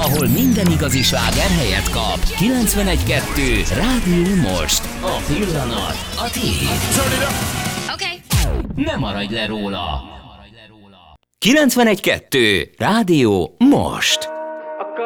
ahol minden igazi sláger helyet kap. 91.2 Rádió Most. A pillanat a tiéd. Okay. Ne maradj le róla. 91.2 Rádió Most.